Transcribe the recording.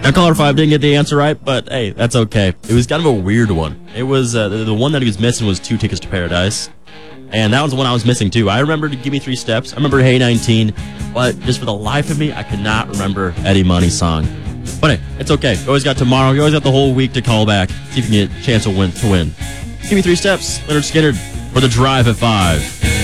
Now, caller 5 didn't get the answer right, but hey, that's okay. It was kind of a weird one. It was the one that he was missing was 2 Tickets to Paradise. And that was the one I was missing, too. I remember Give Me 3 Steps. I remember Hey 19. But just for the life of me, I could not remember Eddie Money's song. But hey, it's okay. You always got tomorrow. You always got the whole week to call back. See if you can get a chance to win. Give Me 3 Steps. Leonard Skinner for The Drive at 5.